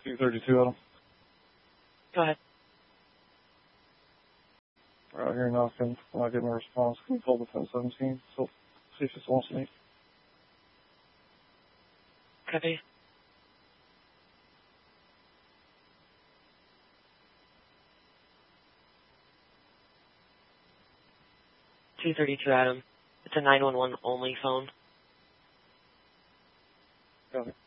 232 Adam. Go ahead. We're out here knocking. When I get my response, can you call the 1017? So, see if it's wants to meet. Copy. .232 Adam. It's a 911 only phone. Got it.